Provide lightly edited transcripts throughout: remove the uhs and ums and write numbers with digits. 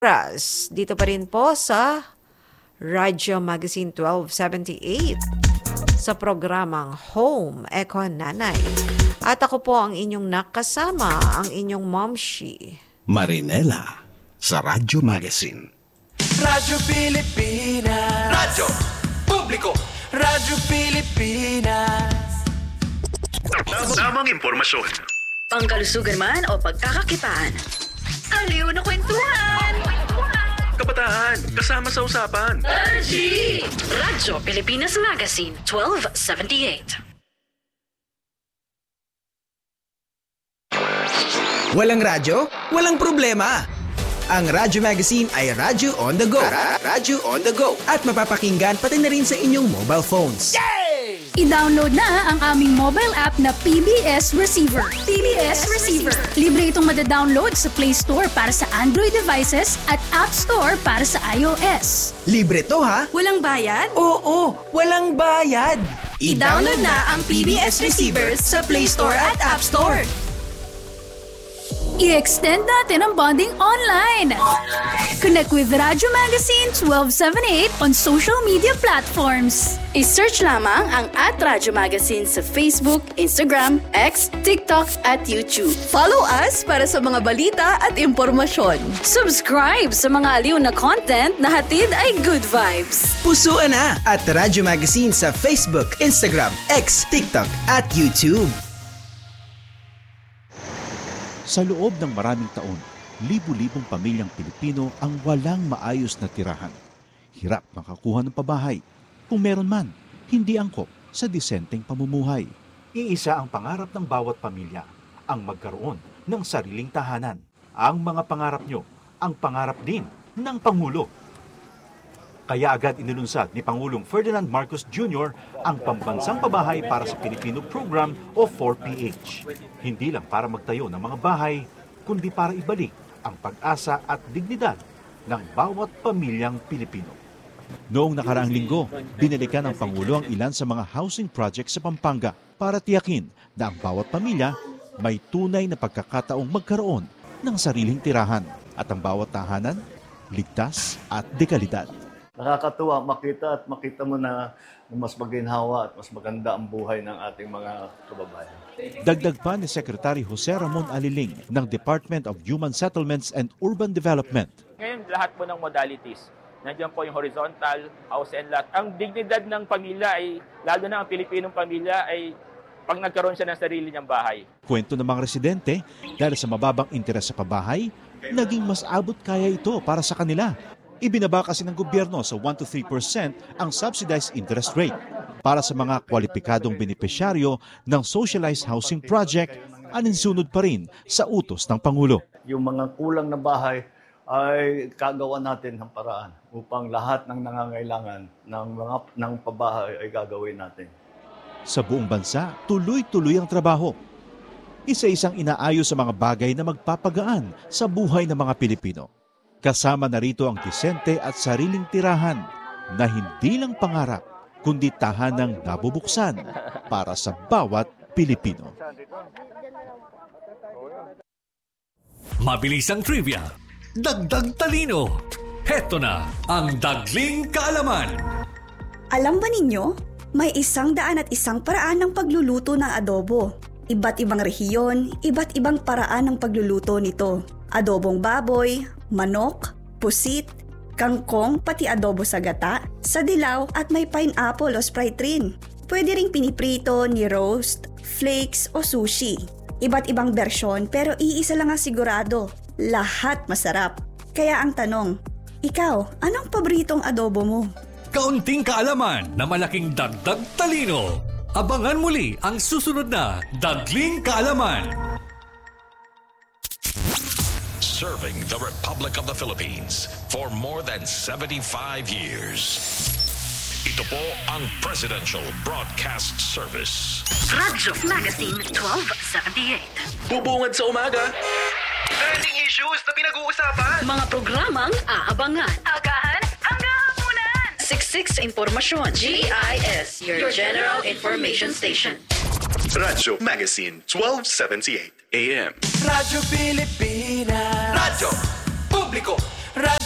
oras. Dito pa rin po sa Radyo Magazine 1278 sa programang Home Eko Nanay. At ako po ang inyong nakasama, ang inyong momshi, Marinela, sa Radyo Magazine. Radyo Pilipinas. Radyo Publiko. Radyo Pilipinas. Tamang impormasyon. Pangkalusugan man o pagkakakitaan. Aliw na kwentuhan! Kabataan, kasama sa usapan. RG! Radyo Pilipinas Magazine 1278. Walang radyo? Walang problema! Ang Radyo Magazine ay Radyo on the go. Radyo on the go. At mapapakinggan pati na rin sa inyong mobile phones. I-download na ang aming mobile app na PBS Receiver. PBS Receiver. Libre itong madadownload sa Play Store para sa Android devices at App Store para sa iOS. Libre to ha? Walang bayad? Oo, walang bayad. I-download na ang PBS Receiver sa Play Store at App Store. I-extend natin ang bonding online. Connect with Radyo Magazine 1278 on social media platforms. I-search lamang ang @Radyo Magazine sa Facebook, Instagram, X, TikTok at YouTube. Follow us para sa mga balita at impormasyon. Subscribe sa mga aliw na content na hatid ay good vibes. Pusuan na at Radyo Magazine sa Facebook, Instagram, X, TikTok at YouTube. Sa loob ng maraming taon, libu-libong pamilyang Pilipino ang walang maayos na tirahan. Hirap makakuha ng pabahay. Kung meron man, hindi angkop sa disenteng pamumuhay. Iisa ang pangarap ng bawat pamilya, ang magkaroon ng sariling tahanan. Ang mga pangarap nyo, ang pangarap din ng Pangulo. Kaya agad inilunsad ni Pangulong Ferdinand Marcos Jr. ang Pambansang Pabahay para sa Pilipino Program o 4PH. Hindi lang para magtayo ng mga bahay, kundi para ibalik ang pag-asa at dignidad ng bawat pamilyang Pilipino. Noong nakaraang linggo, binalikan ng Pangulo ang ilan sa mga housing projects sa Pampanga para tiyakin na ang bawat pamilya may tunay na pagkakataong magkaroon ng sariling tirahan at ang bawat tahanan ligtas at dekalidad. Nakakatuwa makita mo na mas maginhawa at mas maganda ang buhay ng ating mga kababayan. Dagdag pa ni Secretary Jose Ramon Aliling ng Department of Human Settlements and Urban Development. Ngayon, lahat po ng modalities. Nandiyan po yung horizontal, house and lot. Ang dignidad ng pamilya ay, lalo na ang Pilipinong pamilya, ay pag nagkaroon siya ng sarili niyang bahay. Kwento ng mga residente, dahil sa mababang interes sa pabahay, naging mas abot kaya ito para sa kanila. Ibinaba kasi ng gobyerno sa 1 to 3% ang subsidized interest rate para sa mga kwalipikadong benepisyaryo ng socialized housing project, aninsunod pa rin sa utos ng Pangulo. Yung mga kulang na bahay ay kagawa natin ng paraan upang lahat ng nangangailangan ng pabahay ay gagawin natin. Sa buong bansa, tuloy-tuloy ang trabaho. Isa-isang inaayos sa mga bagay na magpapagaan sa buhay ng mga Pilipino. Kasama na rito ang disente at sariling tirahan na hindi lang pangarap, kundi tahanang nabubuksan para sa bawat Pilipino. Mabilisang trivia, dagdag talino. Heto na ang Dagling Kaalaman. Alam ba ninyo, may 101 paraan ng pagluluto ng adobo. Iba't ibang rehiyon, iba't ibang paraan ng pagluluto nito. Adobong baboy, manok, pusit, kangkong, pati adobo sa gata, sa dilaw at may pineapple o Sprite rin. Pwede ring piniprito, ni-roast, flakes o sushi. Iba't ibang bersyon pero iisa lang ang sigurado, lahat masarap. Kaya ang tanong, ikaw, anong paboritong adobo mo? Kaunting kaalaman na malaking dagdag talino. Abangan muli ang susunod na Dagling Kaalaman. Serving the Republic of the Philippines for more than 75 years. Ito po ang Presidential Broadcast Service. Radyo Magazine 1278. Bubungad sa umaga. Trending issues na pinag-uusapan. Mga programang aabangan. Agahan hanggang hapunan. Siksik sa impormasyon. GIS, your General Information Station. Radyo Magazine 1278 AM. Radyo Pilipinas. Radyo Publiko.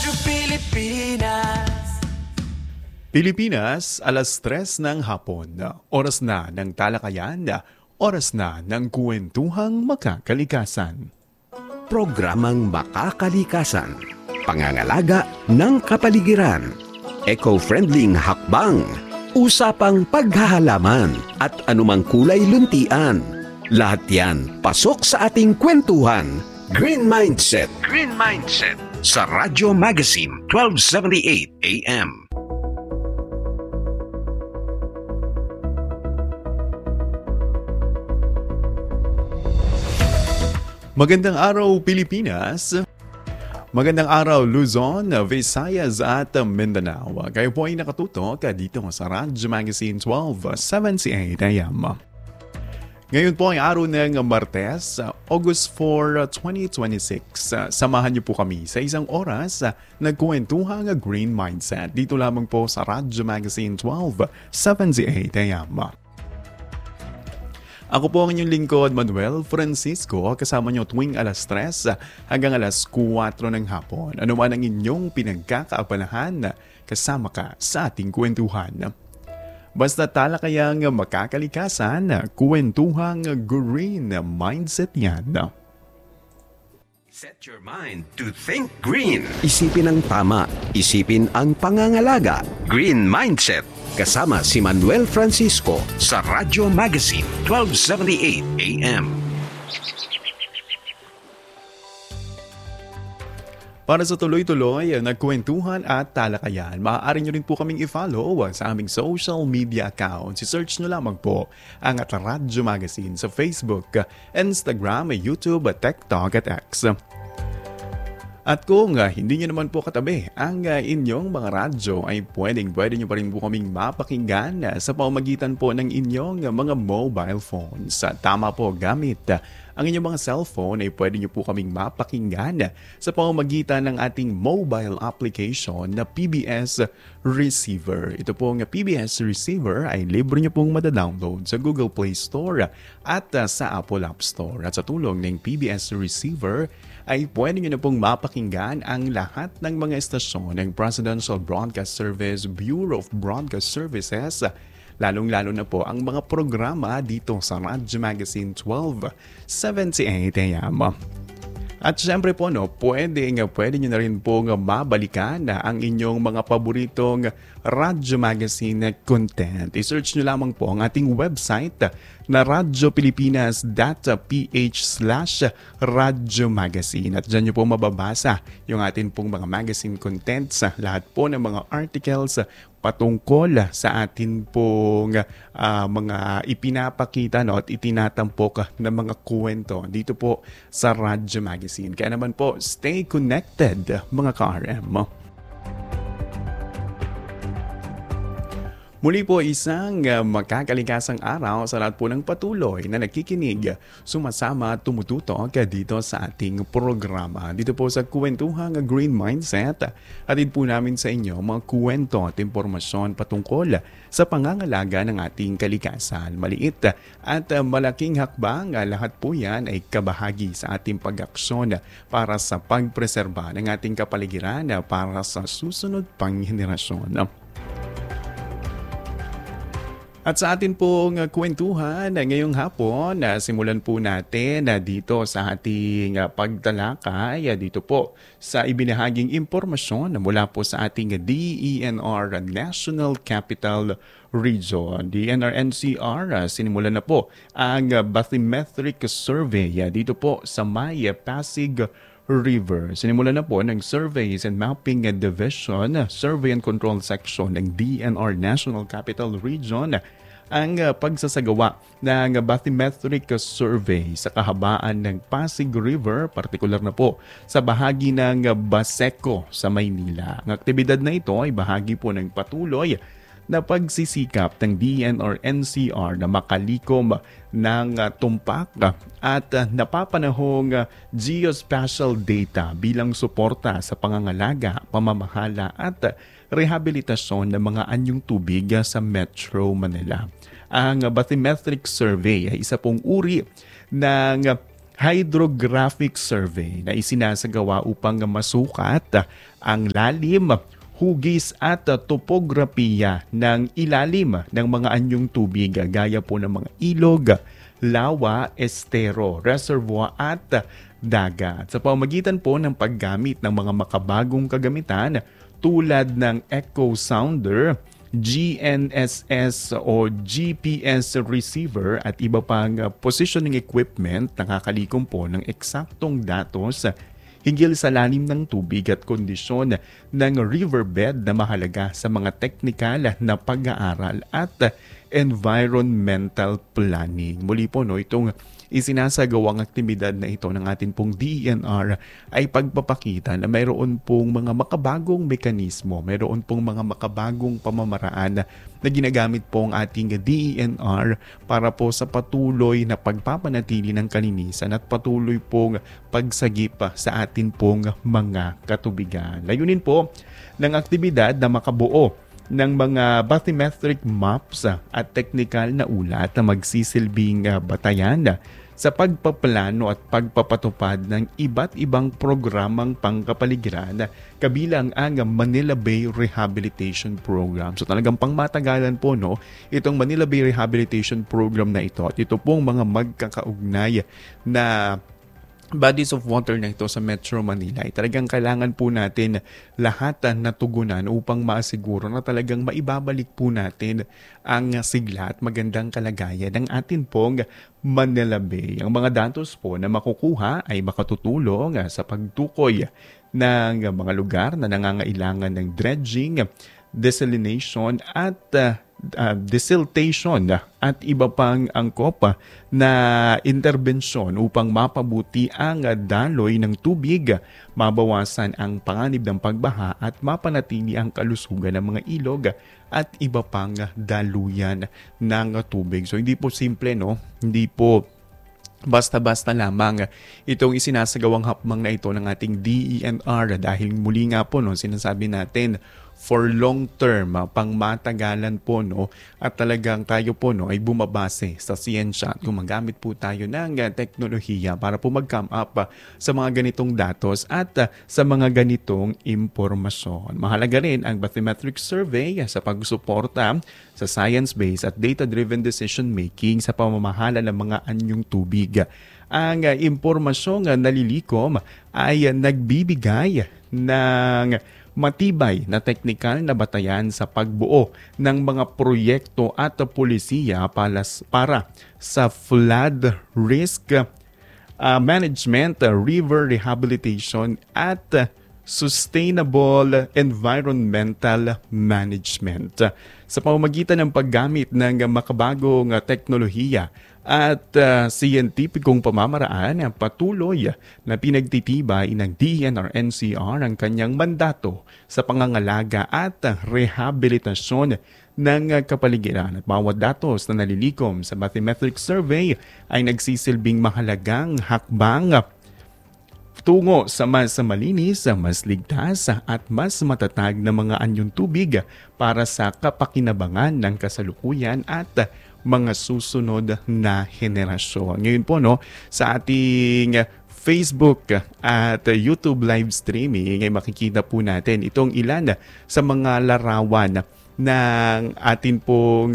Pilipinas. Pilipinas, alas 3 ng hapon. Oras na ng talakayan, oras na ng kwentuhang makakalikasan. Programang Makakalikasan. Pangangalaga ng kapaligiran. Eco-friendly hakbang. Usapang paghahalaman at anumang kulay luntian. Lahat yan pasok sa ating kwentuhan. Green Mindset. Green Mindset. Sa Radyo Magazine 1278 AM. Magandang araw Pilipinas. Magandang araw Luzon, Visayas at Mindanao. Kayo po ay nakatutok dito sa Radyo Magazine 1278 AM. Ngayon po ay araw ng Martes, August 4, 2026. Samahan niyo po kami sa isang oras na kwentuhang Green Mindset. Dito lamang po sa Radyo Magazine 1278 AM. Ako po ang inyong lingkod, Manuel Francisco, kasama nyo tuwing alas 3 hanggang alas 4 ng hapon. Ano man ang inyong pinagkakaabalahan, kasama ka sa ating kwentuhan. Basta talakayang makakalikasan, kwentuhang Green Mindset yan. Set your mind to think green. Isipin ang tama, isipin ang pangangalaga. Green Mindset. Kasama si Manuel Francisco sa Radyo Magazine 1278 AM. Para sa tuloy-tuloy na kwentuhan at talakayan, maaari nyo rin po kaming i-follow sa aming social media accounts. I-search nyo lamang po ang Radyo Magazine sa Facebook, Instagram, YouTube, TikTok at X. At kung hindi nyo naman po katabi ang inyong mga radyo, ay pwede nyo pa rin po kaming mapakinggan sa pamamagitan po ng inyong mga mobile phones. Tama po, gamit ang inyong mga cellphone ay pwede nyo po kaming mapakinggan sa pamamagitan ng ating mobile application na PBS Receiver. Ito pong PBS Receiver ay libre nyo pong madadownload sa Google Play Store at sa Apple App Store. At sa tulong ng PBS Receiver ay pwede nyo na pong mapakinggan ang lahat ng mga estasyon ng Presidential Broadcast Service, Bureau of Broadcast Services, lalong-lalo na po ang mga programa dito sa Radyo Magazine 1278 AM. At syempre po, pwede nyo na rin po mabalikan ang inyong mga paboritong Radyo Magazine content. I-search nyo lamang po ang ating website na radiopilipinas.ph/Radyo Magazine. At dyan nyo po mababasa yung ating pong mga magazine contents, lahat po ng mga articles patungkol sa atin pong mga ipinapakita at itinatampok na mga kwento dito po sa Radyo Magazine. Kaya naman po, stay connected mga ka-RM. Muli po isang makakalikasang araw sa lahat po ng patuloy na nakikinig, sumasama at tumututok dito sa ating programa. Dito po sa Kwentuhang Green Mindset, atid po namin sa inyo mga kwento at impormasyon patungkol sa pangangalaga ng ating kalikasan. Maliit at malaking hakbang, lahat po yan ay kabahagi sa ating pag-aksyon para sa pagpreserba ng ating kapaligiran para sa susunod pang henerasyon. At sa atin pong kwentuhan ngayong hapon, simulan po natin dito sa ating pagtalakay dito po sa ibinahaging impormasyon mula po sa ating DENR National Capital Region. DNR-NCR, sinimulan na po ang bathymetric survey dito po sa may Pasig River. Sinimulan na po ng Surveys and Mapping Division, Survey and Control Section ng DNR National Capital Region ang pagsasagawa ng bathymetric survey sa kahabaan ng Pasig River, partikular na po sa bahagi ng Baseco sa Maynila. Ang aktibidad na ito ay bahagi po ng patuloy na pagsisikap ng DNR-NCR na makalikom ng tumpak at napapanahong geospatial data bilang suporta sa pangangalaga, pamamahala at rehabilitasyon ng mga anyong tubig sa Metro Manila. Ang bathymetric survey ay isa pong uri ng hydrographic survey na isinasagawa upang masukat ang lalim, hugis at topografiya ng ilalim ng mga anyong tubig gaya po ng mga ilog, lawa, estero, reservoir at dagat. Sa pamamagitan po ng paggamit ng mga makabagong kagamitan tulad ng echo sounder, GNSS o GPS receiver at iba pang positioning equipment, nakakalikom po ng eksaktong datos hinggil sa lalim ng tubig at kondisyon ng riverbed na mahalaga sa mga teknikal na pag-aaral at environmental planning. Muli po, itong isinasagawang aktibidad na ito ng atin pong DENR ay pagpapakita na mayroon pong mga makabagong mekanismo, mayroon pong mga makabagong pamamaraan na ginagamit po ang ating DENR para po sa patuloy na pagpapanatili ng kalinisan at patuloy pong pagsagip sa atin pong mga katubigan. Layunin po ng aktibidad na makabuo ng mga bathymetric maps at teknikal na ulat na magsisilbing batayan sa pagpaplano at pagpapatupad ng iba't ibang programang pangkapaligiran kabilang ang Manila Bay Rehabilitation Program. So talagang pangmatagalan po itong Manila Bay Rehabilitation Program na ito at ito pong mga magkakaugnay na bodies of water na ito sa Metro Manila ay talagang kailangan po natin lahat na tugunan upang maasiguro na talagang maibabalik po natin ang sigla at magandang kalagayan ng atin pong Manila Bay. Ang mga datos po na makukuha ay makatutulong sa pagtukoy ng mga lugar na nangangailangan ng dredging, desalination at desiltation at iba pang angkop na interbensyon upang mapabuti ang daloy ng tubig, mabawasan ang panganib ng pagbaha at mapanatili ang kalusugan ng mga ilog at iba pang daluyan ng tubig. So hindi po simple, hindi po basta-basta lamang itong isinasagawang hapmang na ito ng ating DENR dahil muli nga po sinasabi natin for long term, pangmatagalan po at talagang tayo po ay bumabase sa siyensya at gumagamit po tayo ng teknolohiya para po mag-come up sa mga ganitong datos at sa mga ganitong impormasyon. Mahalaga rin ang bathymetric survey sa pagsuporta sa science-based at data-driven decision-making sa pamamahala ng mga anyong tubig. Ang impormasyong nalilikom ay nagbibigay ng matibay na teknikal na batayan sa pagbuo ng mga proyekto at polisiya para sa flood risk management, river rehabilitation at sustainable environmental management. Sa pamamagitan ng paggamit ng makabagong teknolohiya at siyentipikong pamamaraan, patuloy na pinagtitibay ng DENR-NCR ang kanyang mandato sa pangangalaga at rehabilitasyon ng kapaligiran. At bawat datos na nalilikom sa bathymetric survey ay nagsisilbing mahalagang hakbang tungo sa mas malinis, mas ligtas at mas matatag na mga anyong tubig para sa kapakinabangan ng kasalukuyan at mga susunod na henerasyon. Ngayon po sa ating Facebook at YouTube live streaming ay makikita po natin itong ilan sa mga larawan ng atin pong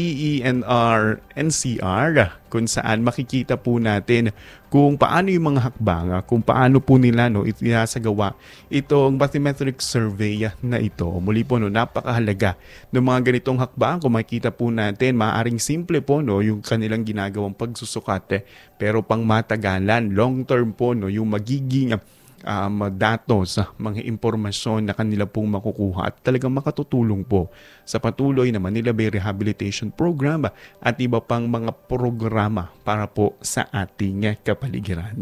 DENR-NCR kung saan makikita po natin kung paano yung mga hakbang, kung paano po nila itinasagawa itong bathymetric survey na ito. Muli po napakahalaga ng mga ganitong hakbang. Kung makikita po natin, maaaring simple po yung kanilang ginagawang pagsusukat pero pang matagalan, long term po yung magiging datos, mga impormasyon na kanila pong makukuha at talagang makatutulong po sa patuloy na Manila Bay Rehabilitation Program at iba pang mga programa para po sa ating kapaligiran.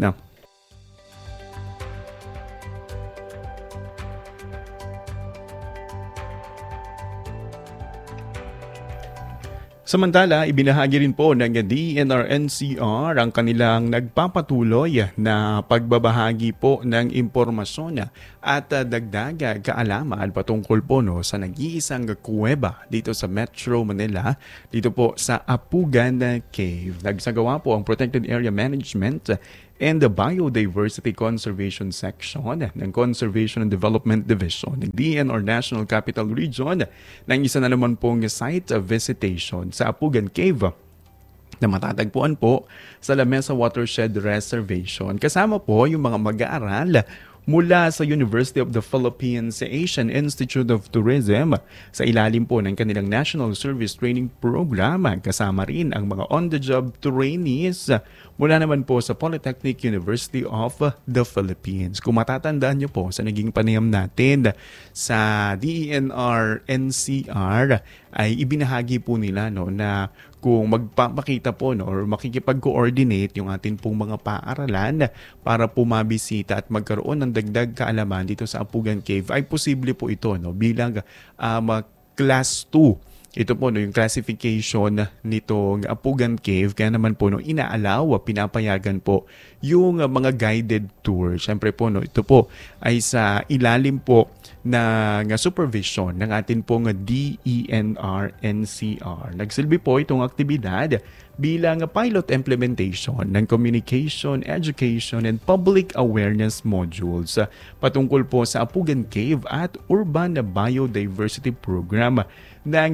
Samantala, ibinahagi rin po ng DENR-NCR ang kanilang nagpapatuloy na pagbabahagi po ng impormasyon at dagdag kaalaman patungkol po sa nag-iisang kuweba dito sa Metro Manila, dito po sa Apugan Cave. Nagsagawa po ang Protected Area Management and the Biodiversity Conservation Section ng Conservation and Development Division ng DNR National Capital Region ng isa na naman pong site visitation sa Apugan Cave na matatagpuan po sa Lamesa Watershed Reservation. Kasama po yung mga mag-aaral mula sa University of the Philippines Asian Institute of Tourism sa ilalim po ng kanilang National Service Training Program. Kasama rin ang mga on-the-job trainees mula naman po sa Polytechnic University of the Philippines. Kung matatandaan nyo po sa naging panayam natin sa DENR NCR ay ibinahagi po nila na kung magpapakita po or makikipag-coordinate yung atin pong mga paaralan para po mabisita at magkaroon ng dagdag kaalaman dito sa Apugan Cave ay posible po ito bilang Class 2. Ito po yung classification nitong Apugan Cave. Kaya naman po inaalaw, pinapayagan po yung mga guided tour. Siyempre po ito po ay sa ilalim po ng supervision ng atin pong DENR NCR. Nagsilbi po itong aktibidad bilang pilot implementation ng Communication, Education, and Public Awareness modules patungkol po sa Apugan Cave at Urban Biodiversity Program ng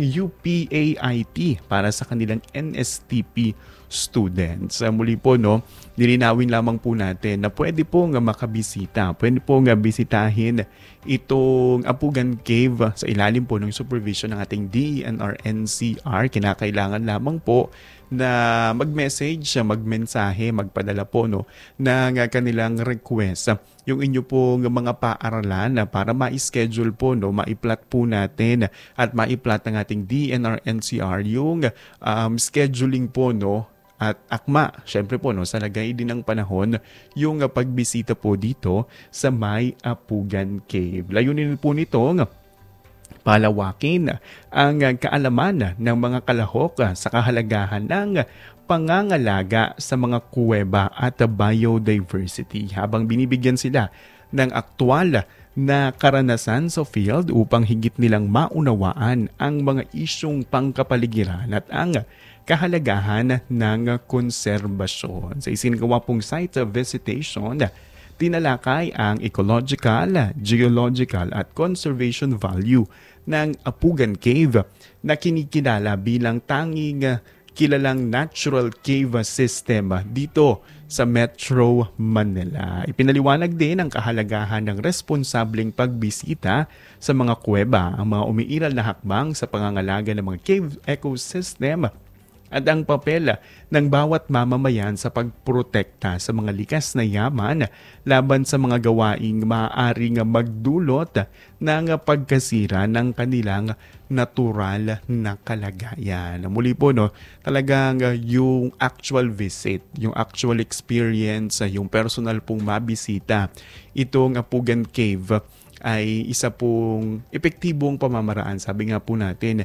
UPAIT para sa kanilang NSTP students. Muli po, nilinawin lamang po natin na pwede po makabisita, pwede po bisitahin itong Apugan Cave sa ilalim po ng supervision ng ating DENR NCR. Kinakailangan lamang po na mag-message, magmensahe, magpadala po ng kanilang request yung inyo pong mga paaralan para ma-schedule po, maiplat po natin at maiplat ng ating DENR NCR yung scheduling po at akma, syempre po sa lagay din ng panahon yung pagbisita po dito sa May Apugan Cave. Layunin po nitong palawakin ang kaalaman ng mga kalahok sa kahalagahan ng pangangalaga sa mga kuweba at biodiversity habang binibigyan sila ng aktwal na karanasan sa field upang higit nilang maunawaan ang mga isyong pangkapaligiran at ang kahalagahan ng konserbasyon. Sa isinagawa pong site visitation, tinalakay ang ecological, geological at conservation value ng Apugan Cave na kinikilala bilang tanging kilalang natural cave system dito sa Metro Manila. Ipinaliwanag din ang kahalagahan ng responsableng pagbisita sa mga kuweba, ang mga umiiral na hakbang sa pangangalaga ng mga cave ecosystem at ang papel ng bawat mamamayan sa pagprotekta sa mga likas na yaman laban sa mga gawaing maaaring magdulot ng pagkasira ng kanilang natural na kalagayan. Muli po, talagang yung actual visit, yung actual experience, yung personal pong mabisita, itong Apugan Cave ay isa pong epektibong pamamaraan. Sabi nga po natin,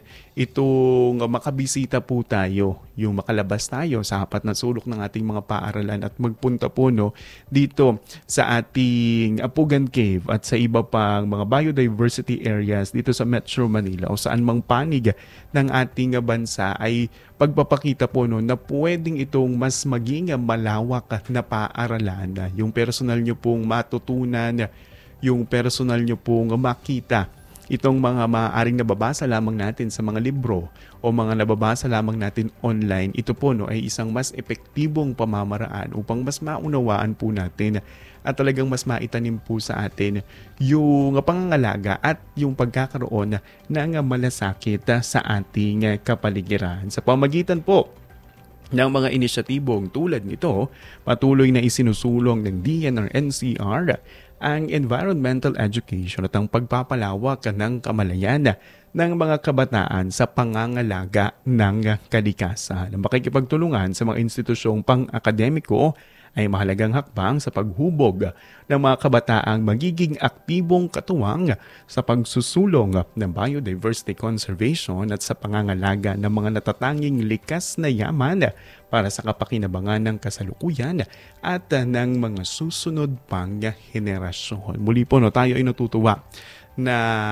itong makabisita po tayo, yung makalabas tayo sa apat na sulok ng ating mga paaralan at magpunta po dito sa ating Apugan Cave at sa iba pang mga biodiversity areas dito sa Metro Manila o saan mang panig ng ating bansa ay pagpapakita po na pwedeng itong mas maging malawak na paaralan. Yung personal nyo pong matutunan, yung personal nyo pong makita itong mga maaaring nababasa lamang natin sa mga libro o mga nababasa lamang natin online. Ito po ay isang mas epektibong pamamaraan upang mas maunawaan po natin at talagang mas maitanim po sa atin yung pangangalaga at yung pagkakaroon ng malasakit sa ating kapaligiran. Sa pamagitan po ng mga inisyatibong tulad nito, patuloy na isinusulong ng DENR NCR ang environmental education at ang pagpapalawak ng kamalayan ng mga kabataan sa pangangalaga ng kalikasan. Ang makikipagtulungan sa mga institusyong pang-akademiko ay mahalagang hakbang sa paghubog ng mga kabataang magiging aktibong katuwang sa pagsusulong ng biodiversity conservation at sa pangangalaga ng mga natatanging likas na yaman para sa kapakinabangan ng kasalukuyan at ng mga susunod pang henerasyon. Muli po tayo ay natutuwa na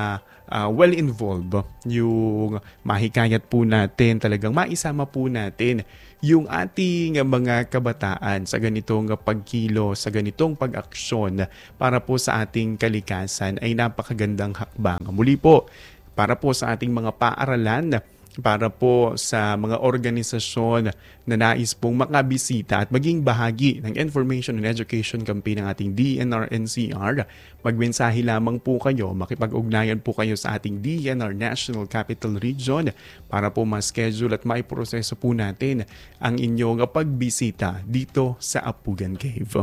well-involved, yung mahikayat po natin, talagang maisama po natin yung ating mga kabataan sa ganitong pagkilo, sa ganitong pag-aksyon para po sa ating kalikasan ay napakagandang hakbang. Muli po, para po sa ating mga paaralan, para po sa mga organisasyon na nais pong makabisita at maging bahagi ng Information and Education Campaign ng ating DNR-NCR, magmensahe lamang po kayo, makipag-ugnayan po kayo sa ating DNR National Capital Region para po ma-schedule at maiproseso po natin ang inyong pagbisita dito sa Apugan Cave.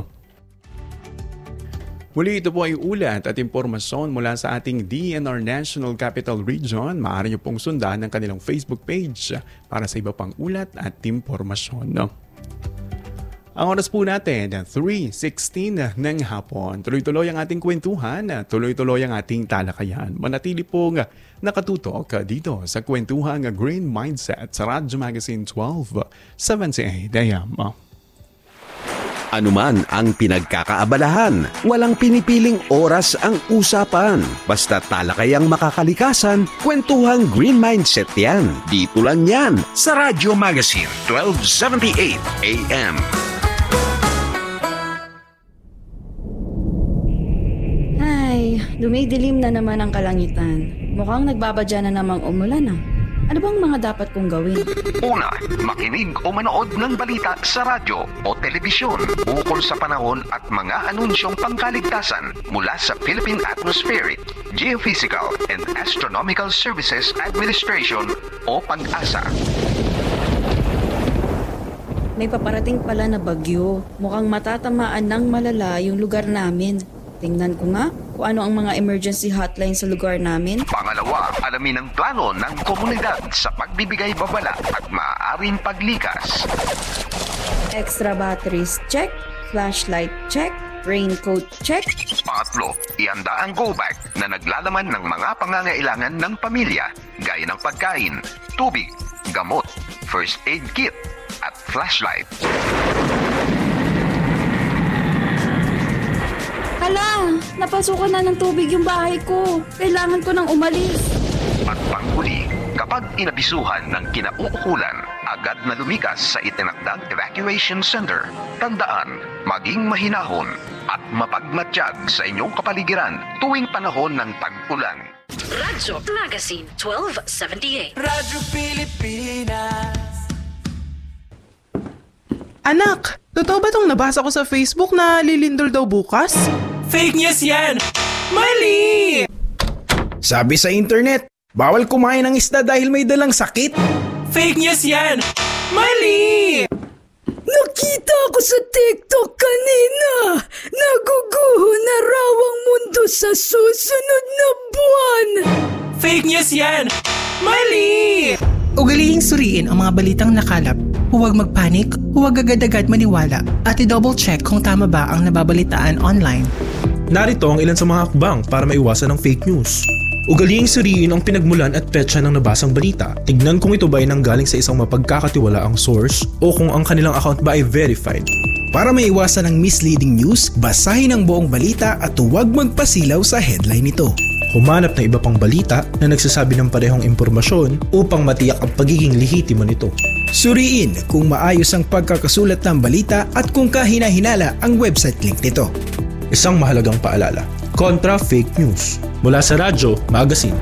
Muli, ito po ay ulat at impormasyon mula sa ating DNR National Capital Region. Maaari niyo pong sundan ang kanilang Facebook page para sa iba pang ulat at impormasyon. Ang oras po natin, 3:16 ng hapon. Tuloy-tuloy ang ating kwentuhan, tuloy-tuloy ang ating talakayan. Manatili pong nakatutok dito sa kwentuhang Green Mindset sa Radyo Magazine 1278 AM. Anuman ang pinagkakaabalahan, walang pinipiling oras ang usapan. Basta talakayang makakalikasan, kwentuhang Green Mindset yan. Dito lang yan sa Radyo Magazine 1278 AM. Ay, dumidilim na naman ang kalangitan. Mukhang nagbabadya na namang umulan ah. Ano bang mga dapat kong gawin? Una, makinig o manood ng balita sa radyo o telebisyon ukol sa panahon at mga anunsyong pangkaligtasan mula sa Philippine Atmospheric, Geophysical and Astronomical Services Administration o PAG-ASA. May paparating pala na bagyo. Mukhang matatamaan ng malala yung lugar namin. Tingnan ko nga kung ano ang mga emergency hotline sa lugar namin. Pangalawa, alamin ang plano ng komunidad sa pagbibigay babala at maaaring paglikas. Extra batteries check, flashlight check, raincoat check. Pangatlo, ihanda ang go bag na naglalaman ng mga pangangailangan ng pamilya gaya ng pagkain, tubig, gamot, first aid kit at flashlight. Hala, napasukan na ng tubig yung bahay ko. Kailangan ko nang umalis. At panghuli, kapag inabisuhan ng kinauukulan, agad na lumikas sa itinakdang evacuation center. Tandaan, maging mahinahon at mapagmatsyag sa inyong kapaligiran tuwing panahon ng tag-ulan. Radyo Magazine 1278. Radyo Pilipinas. Anak, totoo ba itong nabasa ko sa Facebook na lilindol daw bukas? Fake news yan! Mali! Sabi sa internet, bawal kumain ng isda dahil may dalang sakit. Fake news yan! Mali! Nakita ko sa TikTok kanina. Naguguho na raw ang mundo sa susunod na buwan. Fake news yan! Mali! Ugaliing suriin ang mga balitang nakalap. Huwag magpanik, huwag agad-agad maniwala at i-double check kung tama ba ang nababalitaan online. Narito ang ilan sa mga hakbang para maiwasan ang fake news. Ugaliing suriin ang pinagmulan at petsa ng nabasang balita. Tignan kung ito ba ay nanggaling sa isang mapagkakatiwalaang source o kung ang kanilang account ba ay verified. Para maiwasan ang misleading news, basahin ang buong balita at huwag magpasilaw sa headline nito. Humanap ng iba pang balita na nagsasabi ng parehong impormasyon upang matiyak ang pagiging lehitimo nito. Suriin kung maayos ang pagkakasulat ng balita at kung kahina-hinala ang website link nito. Isang mahalagang paalala, kontra fake news. Mula sa Radyo Magazine.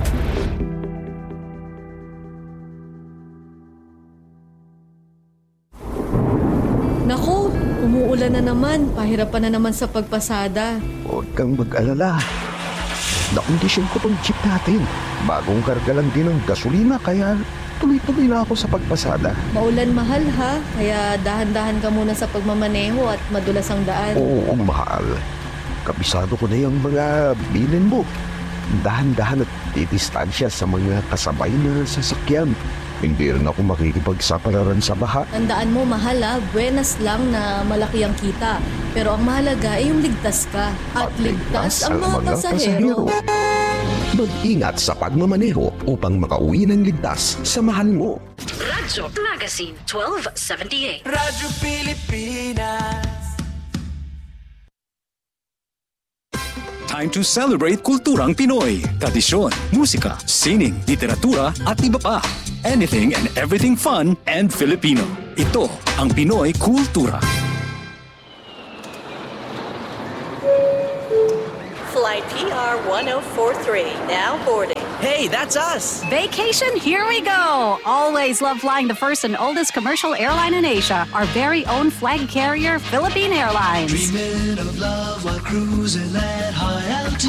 Naku, umuulan na naman. Pahirapan na naman sa pagpasada. Huwag kang mag-alala. Nakondisyon ko tong jeep natin. Bagong karga lang din ng gasolina kaya tuloy-tuloy na ako sa pagpasada. Maulan mahal ha, kaya dahan-dahan ka muna sa pagmamaneho at madulas ang daan. Oo, mahal. Kabisado ko na yung mga bilin mo. Dahan-dahan at didistansya sa mga kasabay na sasakyan. Hindi rin ako makikipagsapalaran sa baha. Tandaan mo, mahal ha, buenas lang na malaki ang kita. Pero ang mahalaga ay yung ligtas ka. At ligtas ang mga pasahero. Mag-ingat sa pagmamaneho upang makauwi ng ligtas sa mahal mo. Radyo Magazine 1278. Radyo Pilipinas. Time to celebrate kulturang Pinoy. Tradisyon, musika, sining, literatura at iba pa. Anything and everything fun and Filipino. Ito ang Pinoy Kultura. Flight PR 1043, now boarding. Hey, that's us! Vacation, here we go! Always love flying the first and oldest commercial airline in Asia, our very own flag carrier, Philippine Airlines. Dreaming of love while cruising at high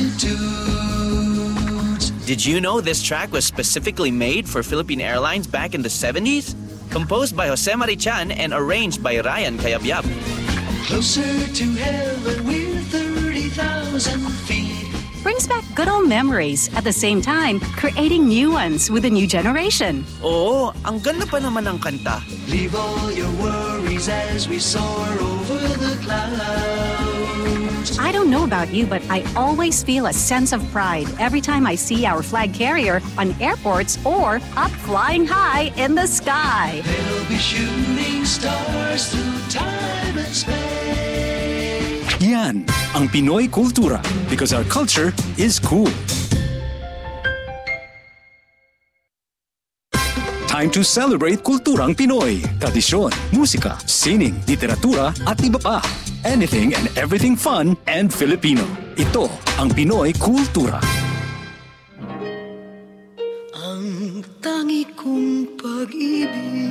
altitudes. Did you know this track was specifically made for Philippine Airlines back in the 70s? Composed by Jose Marichan and arranged by Ryan Cayabyab. Closer to heaven with 30,000 feet. Brings back good old memories, at the same time, creating new ones with a new generation. Oo, ang ganda pa naman ng kanta. Leave all your worries as we soar over the clouds. I don't know about you, but I always feel a sense of pride every time I see our flag carrier on airports or up flying high in the sky. They'll be shooting stars through time and space. Yan ang Pinoy Kultura because our culture is cool. Time to celebrate kulturang Pinoy. Tradisyon, musika, sining, literatura at iba pa. Anything and everything fun and Filipino. Ito ang Pinoy Kultura. Ang tangi kong pag-ibig.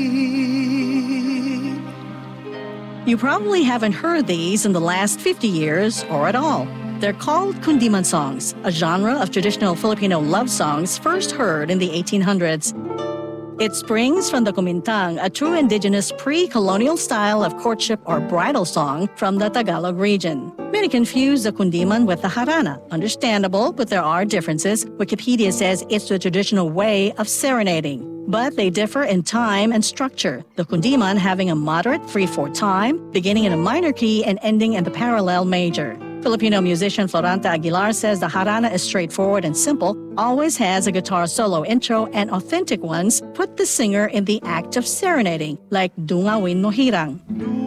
You probably haven't heard these in the last 50 years or at all. They're called kundiman songs, a genre of traditional Filipino love songs first heard in the 1800s. It springs from the kumintang, a true indigenous pre-colonial style of courtship or bridal song from the Tagalog region. Many confuse the kundiman with the harana. Understandable, but there are differences. Wikipedia says it's the traditional way of serenading. But they differ in time and structure, the kundiman having a moderate 3/4 time, beginning in a minor key and ending in the parallel major. Filipino musician Floranta Aguilar says the harana is straightforward and simple, always has a guitar solo intro, and authentic ones put the singer in the act of serenading, like Dungawin Mo Hirang.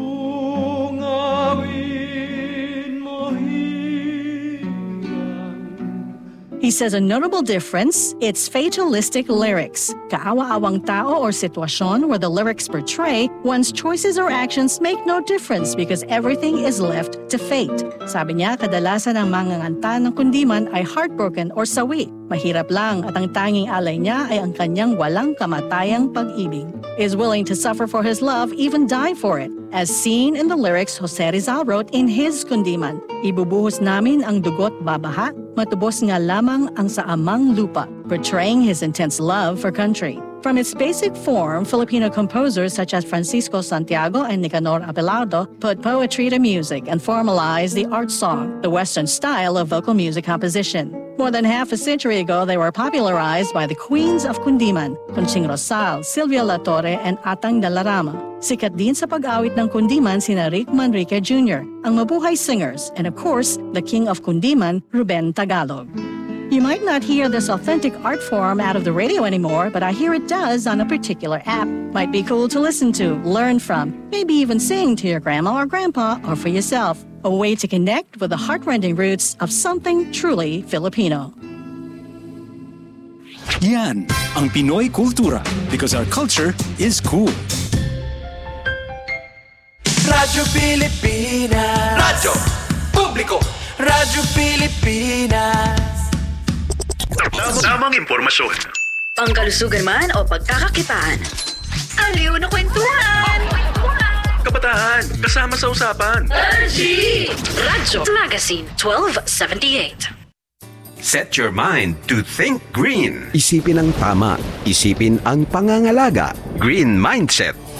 He says a notable difference, it's fatalistic lyrics. Kaawa-awang tao or sitwasyon where the lyrics portray one's choices or actions make no difference because everything is left to fate. Sabi niya, kadalasan ang manganganta ng kundiman ay heartbroken or sawi. Mahirap lang at ang tanging alay niya ay ang kanyang walang kamatayang pag-ibig. Is willing to suffer for his love, even die for it. As seen in the lyrics Jose Rizal wrote in his kundiman, ibubuhos namin ang dugot babaha, matubos nga lamang ang sa amang lupa, portraying his intense love for country. From its basic form, Filipino composers such as Francisco Santiago and Nicanor Abelardo put poetry to music and formalized the art song, the Western style of vocal music composition. More than half a century ago, they were popularized by the queens of kundiman, Conching Rosal, Silvia La Torre, and Atang Dalarama. Sikat din sa pag-awit ng kundiman sina Rick Manrique Jr., ang mabuhay singers, and of course, the king of kundiman, Ruben Tagalog. You might not hear this authentic art form out of the radio anymore, but I hear it does on a particular app. Might be cool to listen to, learn from, maybe even sing to your grandma or grandpa or for yourself. A way to connect with the heart-rending roots of something truly Filipino. Yan ang Pinoy Kultura because our culture is cool. Radyo Pilipinas. Radyo Publiko. Radyo Pilipinas. Tamang impormasyon. Pangkalusugan man o pagkakakitaan. Aliw na kwentuhan. Kabataan, kasama sa usapan. Radyo Magazine 1278. Set your mind to think green. Isipin ang tama. Isipin ang pangangalaga. Green Mindset.